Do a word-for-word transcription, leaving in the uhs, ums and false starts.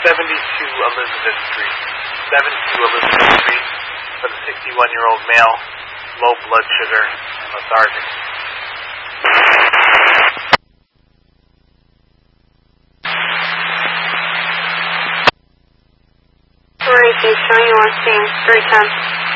seventy-two Elizabeth Street. seventy-two Elizabeth Street for the sixty-one-year-old male, low blood sugar, and lethargic. Sorry, please, showing you on scene. three ten.